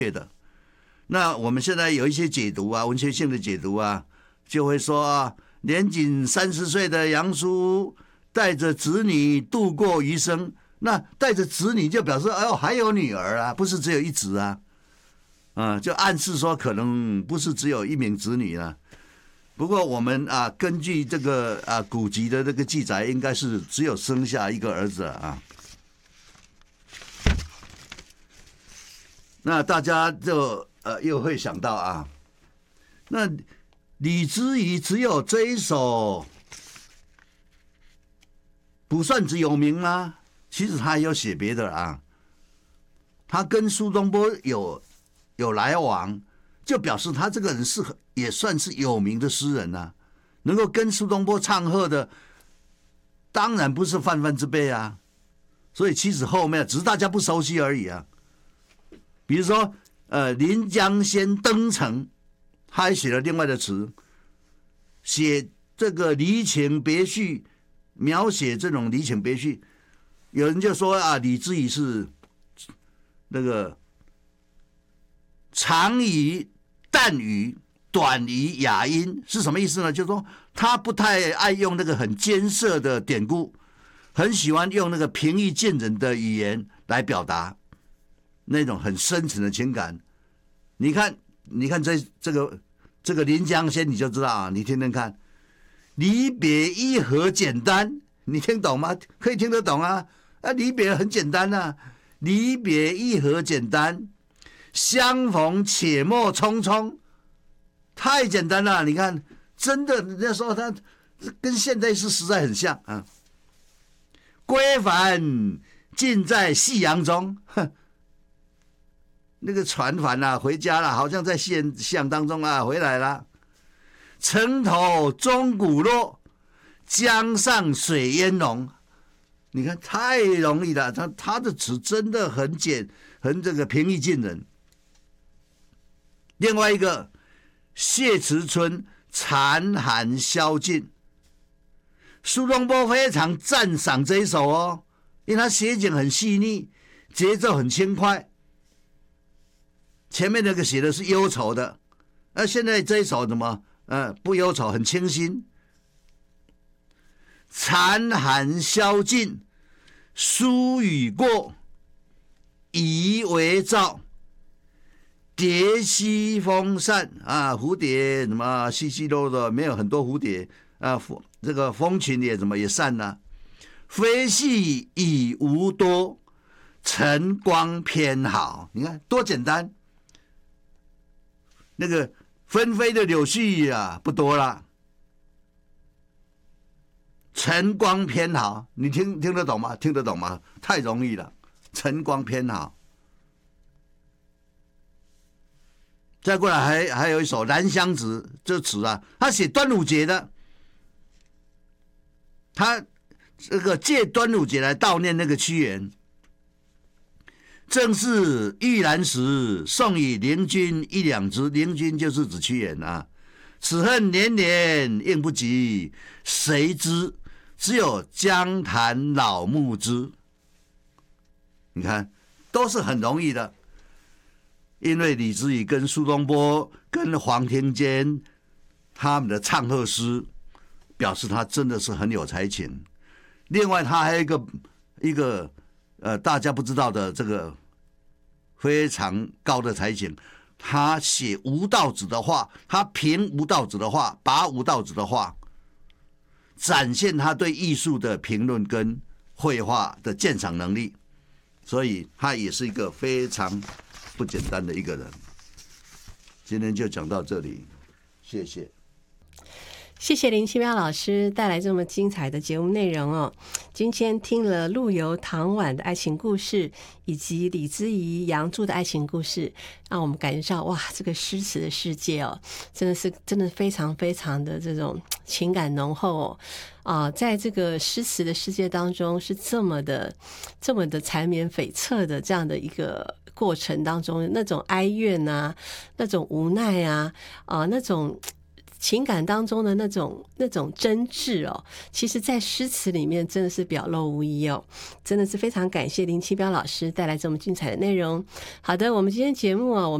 的。那我们现在有一些解读啊，文学性的解读啊，就会说啊，年仅30岁的杨叔带着子女度过余生。那带着子女就表示，哎呦，还有女儿啊，不是只有一子啊，就暗示说可能不是只有一名子女啊。不过我们啊，根据这个古籍的这个记载，应该是只有生下一个儿子啊。那大家就又会想到啊，那李之仪只有这一首卜算子有名吗？其实他还有写别的啊。他跟苏东坡有来往，就表示他这个人也算是有名的诗人啊。能够跟苏东坡唱和的，当然不是泛泛之辈啊。所以其实后面只是大家不熟悉而已啊。比如说临江仙登城，他还写了另外的词，写这个离情别绪，描写这种离情别绪。有人就说啊，李之仪是那个长于淡语，短于雅音，是什么意思呢？就是说他不太爱用那个很艰涩的典故，很喜欢用那个平易近人的语言来表达那种很深沉的情感。你看这个临江仙，你就知道啊，你听听看，离别意何简单，你听懂吗？可以听得懂啊。离别很简单啊，离别意何简单，相逢且莫匆匆，太简单了。你看，真的，人家说他跟现代诗实在很像啊。归帆尽在夕阳中，那个船帆啊，回家了，好像在夕阳当中啊，回来了。城头钟鼓落，江上水烟浓。你看太容易了，他的词真的很这个平易近人。另外一个谢池春残寒宵禁，苏东坡非常赞赏这一首哦，因为他写景很细腻，节奏很轻快。前面那个写的是忧愁的，现在这一首怎么不忧愁，很清新。残寒宵尽，疏雨过，疑为照。蝶西风散啊，蝴蝶什么稀稀落落，没有很多蝴蝶啊，这个蜂群也也散了。飞絮已无多，晨光偏好。你看多简单，那个纷飞的柳絮啊不多了。晨光偏好，你听得懂吗？听得懂吗？太容易了，晨光偏好。再过来还有一首《兰香子》，这词啊，他写端午节的，他这个借端午节来悼念那个屈原。正是玉兰时，送与邻君一两枝。邻君就是指屈原啊。此恨年年应不及，谁知只有江潭老木枝。你看，都是很容易的。因为李之仪跟苏东坡跟黄庭坚他们的唱和诗，表示他真的是很有才情。另外，他还有一个大家不知道的这个非常高的才情，他写吴道子的话，他评吴道子的话，拔吴道子的话，展现他对艺术的评论跟绘画的鉴赏能力，所以他也是一个非常不简单的一个人。今天就讲到这里，谢谢。 谢谢林清标老师带来这么精彩的节目内容哦。今天听了陆游、唐婉的爱情故事，以及李之仪、杨柱的爱情故事，让我们感觉到哇，这个诗词的世界哦，真的非常非常的这种情感浓厚哦。在这个诗词的世界当中，是这么的缠绵悱恻的这样的一个过程当中，那种哀怨啊，那种无奈啊，那种情感当中的那种真挚哦，其实在诗词里面真的是表露无遗哦。真的是非常感谢林清标老师带来这么精彩的内容。好的，我们今天节目啊，